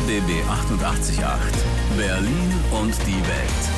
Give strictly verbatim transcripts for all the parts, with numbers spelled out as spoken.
B B achtundachtzig Komma acht. Berlin und die Welt.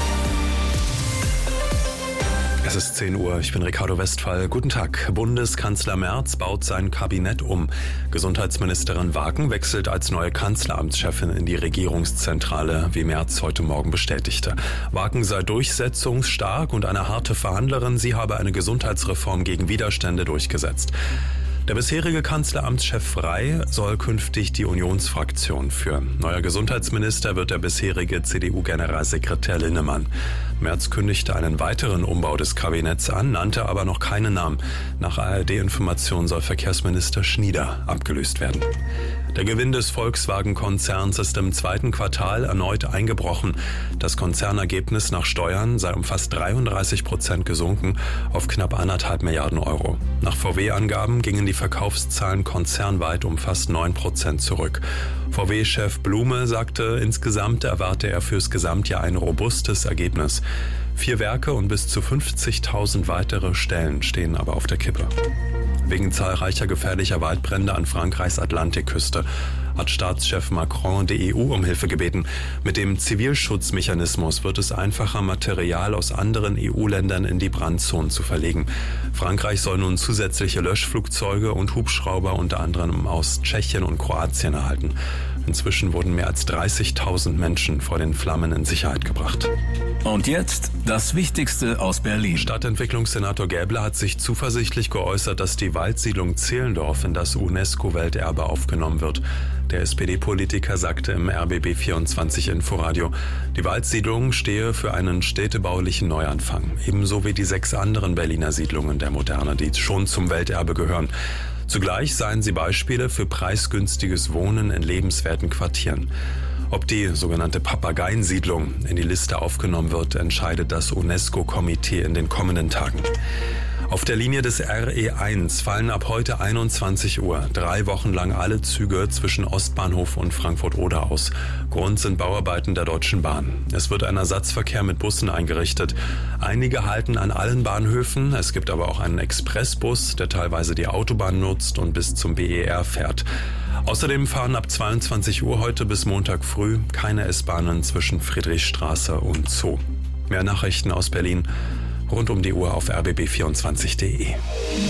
Es ist zehn Uhr, ich bin Ricardo Westphal. Guten Tag. Bundeskanzler Merz baut sein Kabinett um. Gesundheitsministerin Wagen wechselt als neue Kanzleramtschefin in die Regierungszentrale, wie Merz heute Morgen bestätigte. Wagen sei durchsetzungsstark und eine harte Verhandlerin. Sie habe eine Gesundheitsreform gegen Widerstände durchgesetzt. Der bisherige Kanzleramtschef Frey soll künftig die Unionsfraktion führen. Neuer Gesundheitsminister wird der bisherige C D U-Generalsekretär Linnemann. Merz kündigte einen weiteren Umbau des Kabinetts an, nannte aber noch keinen Namen. Nach A R D-Informationen soll Verkehrsminister Schnieder abgelöst werden. Der Gewinn des Volkswagen-Konzerns ist im zweiten Quartal erneut eingebrochen. Das Konzernergebnis nach Steuern sei um fast dreiunddreißig Prozent gesunken auf knapp anderthalb Milliarden Euro. Nach V W-Angaben gingen die Verkaufszahlen konzernweit um fast neun Prozent zurück. V W-Chef Blume sagte, insgesamt erwarte er fürs Gesamtjahr ein robustes Ergebnis. Vier Werke und bis zu fünfzigtausend weitere Stellen stehen aber auf der Kippe. Wegen zahlreicher gefährlicher Waldbrände an Frankreichs Atlantikküste hat Staatschef Macron die E U um Hilfe gebeten. Mit dem Zivilschutzmechanismus wird es einfacher, Material aus anderen E U-Ländern in die Brandzonen zu verlegen. Frankreich soll nun zusätzliche Löschflugzeuge und Hubschrauber unter anderem aus Tschechien und Kroatien erhalten. Inzwischen wurden mehr als dreißigtausend Menschen vor den Flammen in Sicherheit gebracht. Und jetzt das Wichtigste aus Berlin. Stadtentwicklungssenator Gäbler hat sich zuversichtlich geäußert, dass die Waldsiedlung Zehlendorf in das UNESCO-Welterbe aufgenommen wird. Der S P D-Politiker sagte im R B B vierundzwanzig Inforadio, die Waldsiedlung stehe für einen städtebaulichen Neuanfang, ebenso wie die sechs anderen Berliner Siedlungen der Moderne, die schon zum Welterbe gehören. Zugleich seien sie Beispiele für preisgünstiges Wohnen in lebenswerten Quartieren. Ob die sogenannte Papageiensiedlung in die Liste aufgenommen wird, entscheidet das UNESCO-Komitee in den kommenden Tagen. Auf der Linie des R E eins fallen ab heute einundzwanzig Uhr drei Wochen lang alle Züge zwischen Ostbahnhof und Frankfurt-Oder aus. Grund sind Bauarbeiten der Deutschen Bahn. Es wird ein Ersatzverkehr mit Bussen eingerichtet. Einige halten an allen Bahnhöfen. Es gibt aber auch einen Expressbus, der teilweise die Autobahn nutzt und bis zum B E R fährt. Außerdem fahren ab zweiundzwanzig Uhr heute bis Montag früh keine S-Bahnen zwischen Friedrichstraße und Zoo. Mehr Nachrichten aus Berlin rund um die Uhr auf r b b vierundzwanzig punkt de.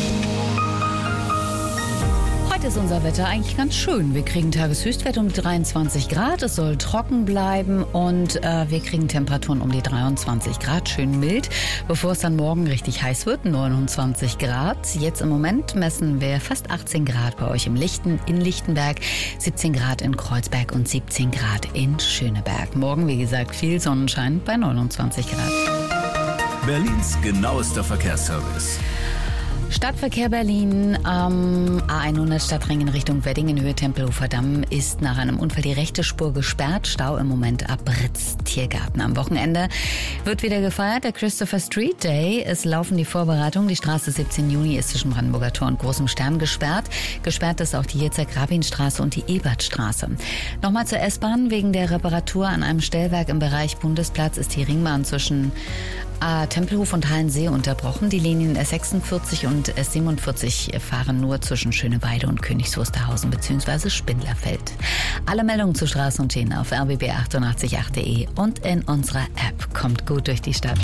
Heute ist unser Wetter eigentlich ganz schön. Wir kriegen Tageshöchstwert um die dreiundzwanzig Grad. Es soll trocken bleiben und äh, wir kriegen Temperaturen um die dreiundzwanzig Grad. Schön mild, bevor es dann morgen richtig heiß wird. neunundzwanzig Grad. Jetzt im Moment messen wir fast achtzehn Grad bei euch im Lichten, in Lichtenberg, siebzehn Grad in Kreuzberg und siebzehn Grad in Schöneberg. Morgen, wie gesagt, viel Sonnenschein bei neunundzwanzig Grad. Berlins genauester Verkehrsservice. Stadtverkehr Berlin am A hundert Stadtring in Richtung Wedding, Höhe Tempelhofer Damm, ist nach einem Unfall die rechte Spur gesperrt. Stau im Moment ab Britz Tiergarten. Am Wochenende wird wieder gefeiert, der Christopher Street Day. Es laufen die Vorbereitungen. Die Straße siebzehnten Juni ist zwischen Brandenburger Tor und Großem Stern gesperrt. Gesperrt ist auch die Yitzhak-Rabin-Straße und die Ebertstraße. Nochmal zur S-Bahn. Wegen der Reparatur an einem Stellwerk im Bereich Bundesplatz ist die Ringbahn zwischen äh, Tempelhof und Hallensee unterbrochen. Die Linien S sechsundvierzig und S siebenundvierzig fahren nur zwischen Schöneweide und Königs Wusterhausen bzw. Spindlerfeld. Alle Meldungen zu Straßen und Schienen auf r b b achtundachtzig punkt acht punkt de und in unserer App. Kommt gut durch die Stadt.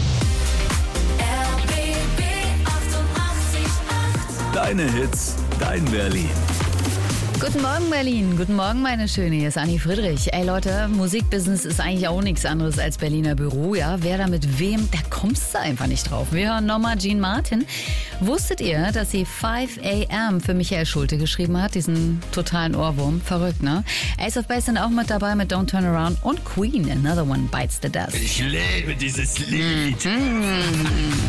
R B B achtundachtzig Komma acht. Deine Hits, dein Berlin. Guten Morgen Berlin, guten Morgen meine Schöne, hier ist Anni Friedrich. Ey Leute, Musikbusiness ist eigentlich auch nichts anderes als Berliner Büro, ja. Wer da mit wem, da kommst du einfach nicht drauf. Wir hören nochmal Jean Martin. Wusstet ihr, dass sie five a m für Michael Schulte geschrieben hat? Diesen totalen Ohrwurm, verrückt, ne? Ace of Base sind auch mit dabei mit Don't Turn Around und Queen, Another One Bites the Dust. Ich liebe dieses Lied. Mhm.